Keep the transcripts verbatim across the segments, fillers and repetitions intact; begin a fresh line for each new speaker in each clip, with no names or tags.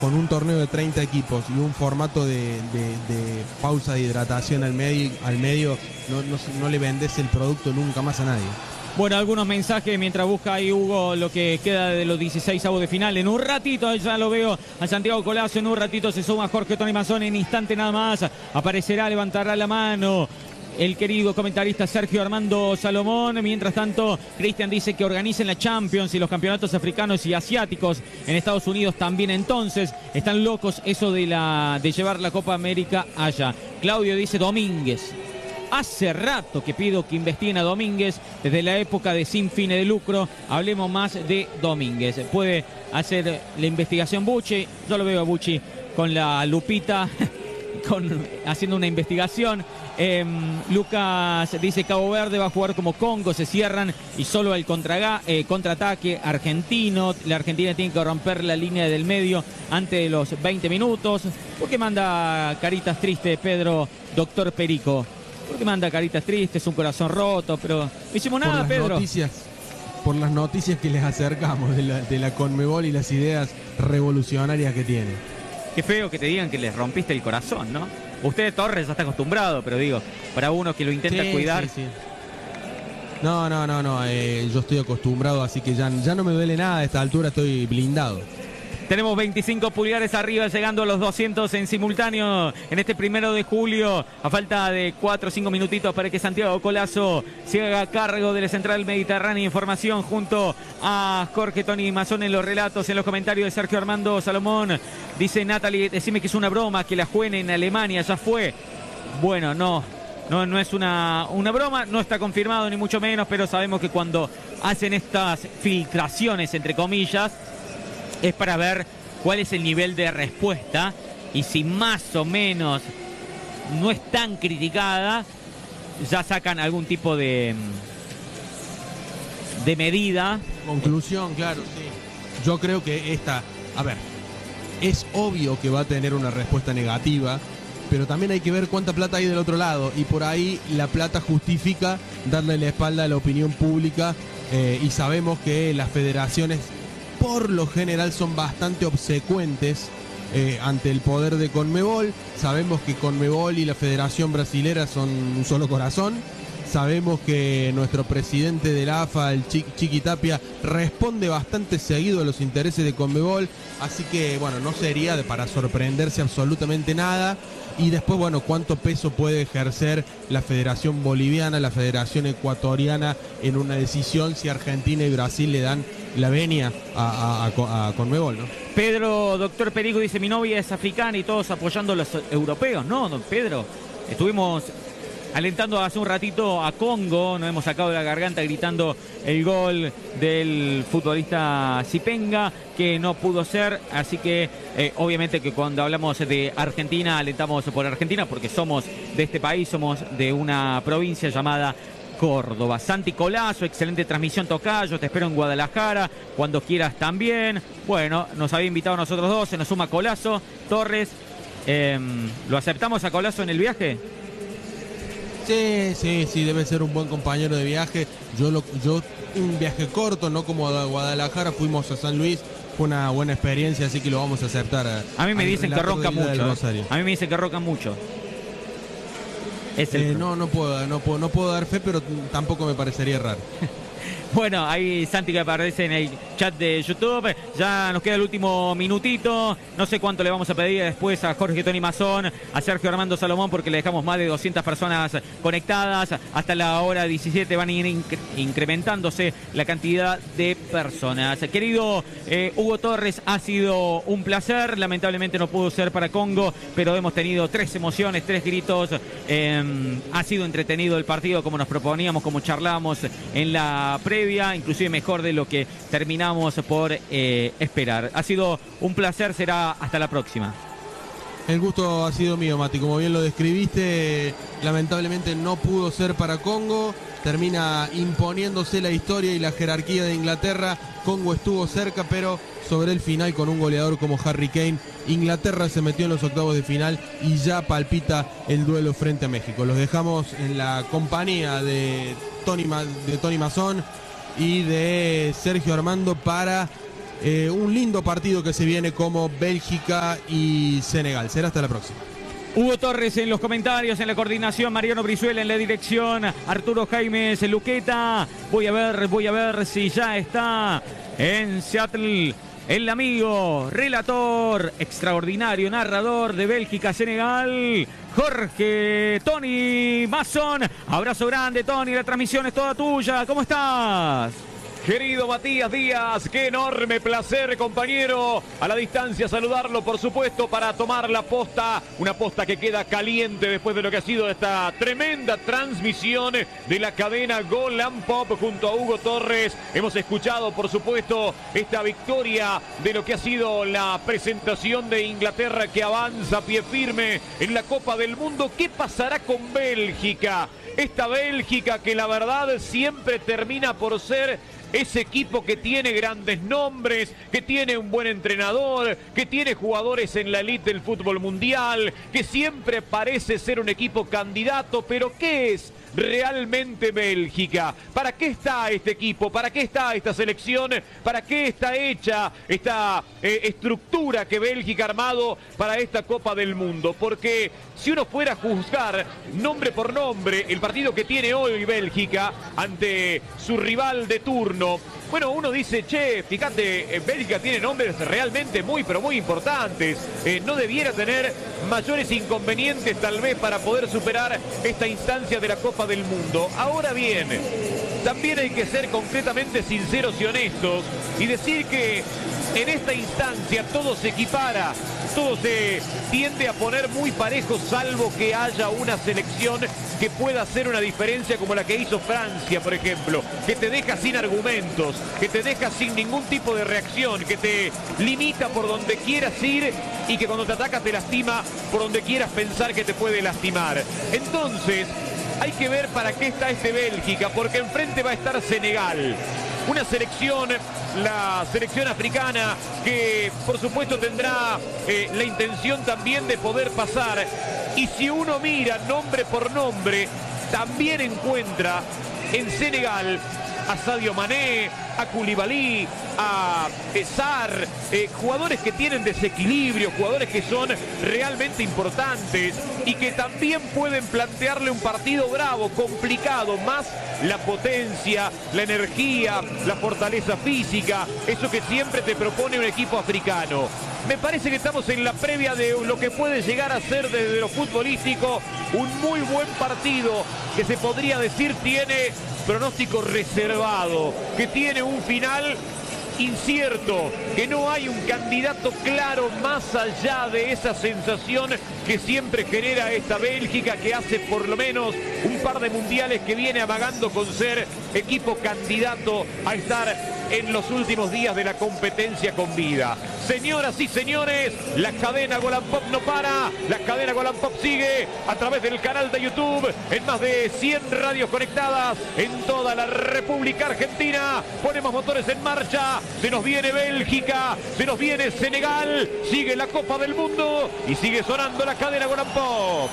con un torneo de treinta equipos y un formato de, de, de pausa de hidratación al medio, al medio no, no, no le vendes el producto nunca más a nadie.
Bueno, algunos mensajes mientras busca ahí Hugo lo que queda de los dieciséis avos de final. En un ratito, ya lo veo a Santiago Collazo, en un ratito se suma Jorge Tony Mazzone, en instante nada más aparecerá, levantará la mano el querido comentarista Sergio Armando Salomón. Mientras tanto, Cristian dice que organicen la Champions y los campeonatos africanos y asiáticos en Estados Unidos también. Entonces, están locos eso de, la, de llevar la Copa América allá. Claudio dice Domínguez. Hace rato que pido que investiguen a Domínguez, desde la época de Sin Fines de Lucro. Hablemos más de Domínguez. Puede hacer la investigación Bucci. Yo lo veo a Bucci con la lupita, con, haciendo una investigación. Eh, Lucas dice Cabo Verde va a jugar como Congo, se cierran y solo el contra, eh, contraataque argentino. La Argentina tiene que romper la línea del medio antes de los veinte minutos. ¿Por qué manda caritas tristes Pedro, doctor Perico? ¿Por qué manda caritas tristes? Un corazón roto, pero no hicimos nada,
por las
Pedro.
Noticias, por las noticias que les acercamos de la, de la Conmebol y las ideas revolucionarias que tiene.
Qué feo que te digan que les rompiste el corazón, ¿no? Usted, Torres, ya está acostumbrado, pero digo, para uno que lo intenta
sí,
cuidar.
Sí, sí. No, no, no, no. Eh, yo estoy acostumbrado, así que ya, ya no me duele nada. A esta altura estoy blindado.
Tenemos veinticinco pulgares arriba, llegando a los doscientos en simultáneo en este primero de julio. A falta de cuatro o cinco minutitos para que Santiago Collazo se haga cargo de la Central Mediterránea. Información junto a Jorge Tony Mazzone en los relatos, en los comentarios de Sergio Armando Salomón. Dice Natalie, decime que es una broma, que la jueguen en Alemania, ya fue. Bueno, no, no, no es una, una broma, no está confirmado ni mucho menos, pero sabemos que cuando hacen estas filtraciones, entre comillas, es para ver cuál es el nivel de respuesta y si más o menos no es tan criticada, ya sacan algún tipo de, de medida.
Conclusión, claro, sí. Yo creo que esta, a ver, es obvio que va a tener una respuesta negativa, pero también hay que ver cuánta plata hay del otro lado y por ahí la plata justifica darle la espalda a la opinión pública eh, y sabemos que las federaciones por lo general son bastante obsecuentes eh, ante el poder de Conmebol. Sabemos que Conmebol y la Federación Brasilera son un solo corazón. Sabemos que nuestro presidente de la A F A, el Chiqui, Chiqui Tapia, responde bastante seguido a los intereses de Conmebol. Así que, bueno, no sería de para sorprenderse absolutamente nada. Y después, bueno, cuánto peso puede ejercer la Federación Boliviana, la Federación Ecuatoriana en una decisión si Argentina y Brasil le dan la venia a, a, a, a Conmebol, ¿no?
Pedro, doctor Perico, dice, mi novia es africana y todos apoyando a los europeos. No, don Pedro, estuvimos alentando hace un ratito a Congo, nos hemos sacado de la garganta gritando el gol del futbolista Zipenga, que no pudo ser, así que eh, obviamente que cuando hablamos de Argentina, alentamos por Argentina, porque somos de este país, somos de una provincia llamada Córdoba. Santi Collazo, excelente transmisión, tocayo, te espero en Guadalajara, cuando quieras también. Bueno, nos había invitado a nosotros dos, se nos suma Collazo, Torres, eh, ¿lo aceptamos a Collazo en el viaje?
Sí, sí, sí, debe ser un buen compañero de viaje. Yo, lo, yo un viaje corto, no como a Guadalajara, fuimos a San Luis, fue una buena experiencia, así que lo vamos a aceptar. A,
a mí me dicen que ronca mucho. Eh. A mí me dicen que ronca mucho.
Es el eh, no, no puedo, no puedo, no puedo dar fe, pero tampoco me parecería raro.
Bueno, ahí Santi que aparece en el chat de YouTube. Ya nos queda el último minutito. No sé cuánto le vamos a pedir después a Jorge Tony Mazzone, a Sergio Armando Salomón, porque le dejamos más de doscientas personas conectadas. Hasta la hora diecisiete van a ir inc incrementándose la cantidad de personas. Querido eh, Hugo Torres, ha sido un placer. Lamentablemente no pudo ser para Congo, pero hemos tenido tres emociones, tres gritos. Eh, ha sido entretenido el partido como nos proponíamos, como charlamos en la previa. Inclusive mejor de lo que terminamos por eh, esperar. Ha sido un placer, será hasta la próxima.
El gusto ha sido mío, Mati, como bien lo describiste, lamentablemente no pudo ser para Congo, termina imponiéndose la historia y la jerarquía de Inglaterra. Congo estuvo cerca, pero sobre el final con un goleador como Harry Kane, Inglaterra se metió en los octavos de final y ya palpita el duelo frente a México. Los dejamos en la compañía de Tony, de Tony Mazzone y de Sergio Armando para eh, un lindo partido que se viene como Bélgica y Senegal. Será hasta la próxima.
Hugo Torres en los comentarios, en la coordinación, Mariano Brizuela en la dirección, Arturo Jaimes Luqueta. Voy a ver, voy a ver si ya está en Seattle el amigo, relator, extraordinario, narrador de Bélgica-Senegal, Jorge Tony Mason. Abrazo grande, Tony, la transmisión es toda tuya. ¿Cómo estás?
Querido Matías Díaz, qué enorme placer, compañero. A la distancia saludarlo, por supuesto, para tomar la posta. Una posta que queda caliente después de lo que ha sido esta tremenda transmisión de la cadena Gol and Pop junto a Hugo Torres. Hemos escuchado, por supuesto, esta victoria de lo que ha sido la presentación de Inglaterra, que avanza a pie firme en la Copa del Mundo. ¿Qué pasará con Bélgica? Esta Bélgica que la verdad siempre termina por ser ese equipo que tiene grandes nombres, que tiene un buen entrenador, que tiene jugadores en la elite del fútbol mundial, que siempre parece ser un equipo candidato, pero ¿qué es realmente Bélgica? ¿Para qué está este equipo? ¿Para qué está esta selección? ¿Para qué está hecha esta eh, estructura que Bélgica ha armado para esta Copa del Mundo? Porque si uno fuera a juzgar nombre por nombre el partido que tiene hoy Bélgica ante su rival de turno, bueno, uno dice, che, fíjate, Bélgica tiene nombres realmente muy, pero muy importantes. Eh, no debiera tener mayores inconvenientes tal vez para poder superar esta instancia de la Copa del Mundo. Ahora bien, también hay que ser concretamente sinceros y honestos y decir que en esta instancia todo se equipara, todo se tiende a poner muy parejo, salvo que haya una selección que pueda hacer una diferencia como la que hizo Francia, por ejemplo, que te deja sin argumentos, que te deja sin ningún tipo de reacción, que te limita por donde quieras ir y que cuando te ataca te lastima por donde quieras pensar que te puede lastimar. Entonces, hay que ver para qué está este Bélgica, porque enfrente va a estar Senegal. Una selección, la selección africana, que por supuesto tendrá eh, la intención también de poder pasar. Y si uno mira nombre por nombre, también encuentra en Senegal a Sadio Mané, a Koulibaly, a Sarr, eh, jugadores que tienen desequilibrio, jugadores que son realmente importantes y que también pueden plantearle un partido bravo, complicado, más la potencia, la energía, la fortaleza física, eso que siempre te propone un equipo africano. Me parece que estamos en la previa de lo que puede llegar a ser desde lo futbolístico un muy buen partido que se podría decir tiene pronóstico reservado, que tiene un final incierto, que no hay un candidato claro más allá de esa sensación que siempre genera esta Bélgica, que hace por lo menos un par de mundiales que viene amagando con ser equipo candidato a estar en los últimos días de la competencia con vida. Señoras y señores, la cadena Gol and Pop no para, la cadena Gol and Pop sigue a través del canal de YouTube, en más de cien radios conectadas en toda la República Argentina. Ponemos motores en marcha, se nos viene Bélgica, se nos viene Senegal, sigue la Copa del Mundo y sigue sonando la cadena Gol and Pop.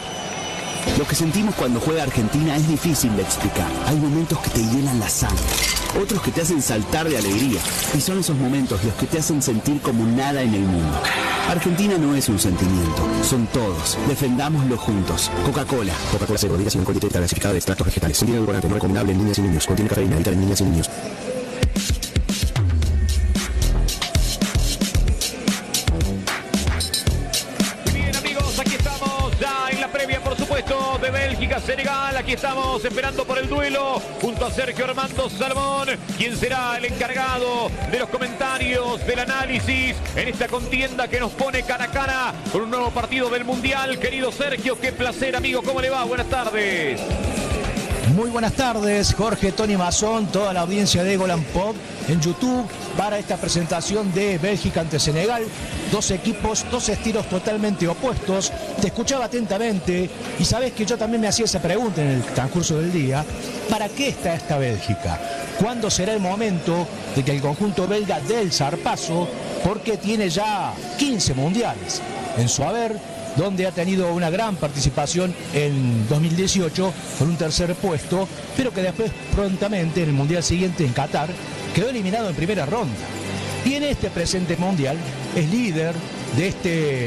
Lo que sentimos cuando juega Argentina es difícil de explicar. Hay momentos que te llenan la sangre, otros que te hacen saltar de alegría. Y son esos momentos los que te hacen sentir como nada en el mundo. Argentina no es un sentimiento, son todos. Defendámoslo juntos. Coca-Cola.
Coca-Cola cero, bebidas sin alcohol, dieta clasificada de extractos vegetales. Sin edulcorante, no recomendable en niñas y niños. Contiene cafeína, evitar en niñas y niños.
De Bélgica, Senegal, aquí estamos esperando por el duelo junto a Sergio Armando Salmón, quien será el encargado de los comentarios, del análisis en esta contienda que nos pone cara a cara con un nuevo partido del Mundial. Querido Sergio, qué placer, amigo, ¿cómo le va? Buenas tardes.
Muy buenas tardes, Jorge, Tony Mason, toda la audiencia de Gol and Pop en YouTube para esta presentación de Bélgica ante Senegal. Dos equipos, dos estilos totalmente opuestos. Te escuchaba atentamente y sabes que yo también me hacía esa pregunta en el transcurso del día. ¿Para qué está esta Bélgica? ¿Cuándo será el momento de que el conjunto belga dé el zarpazo? Porque tiene ya quince mundiales en su haber, donde ha tenido una gran participación en dos mil dieciocho con un tercer puesto, pero que después prontamente en el mundial siguiente en Qatar quedó eliminado en primera ronda. Y en este presente mundial es líder de este